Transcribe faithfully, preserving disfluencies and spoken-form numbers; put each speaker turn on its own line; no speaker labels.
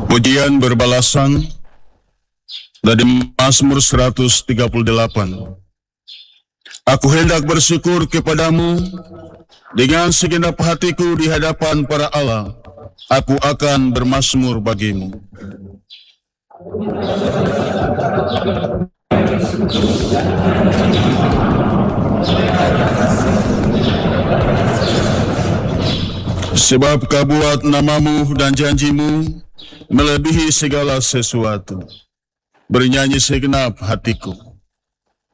Pujian berbalasan dari Mazmur seratus tiga puluh delapan. Aku hendak bersyukur kepadamu dengan segenap hatiku di hadapan para Allah. Aku akan bermazmur bagimu. Sebab kau buat namamu dan janjimu melebihi segala sesuatu. Bernyanyi segenap hatiku.